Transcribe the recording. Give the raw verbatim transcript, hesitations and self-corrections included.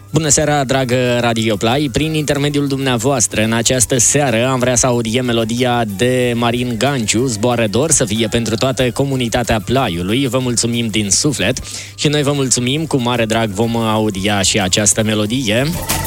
Bună seara, dragă Radio Play! Prin intermediul dumneavoastră, în această seară, am vrea să audiem melodia de Marin Ganciu, Zboară dor, să fie pentru toată comunitatea Plaiului. Vă mulțumim din suflet și noi vă mulțumim, cu mare drag vom audia și această melodie.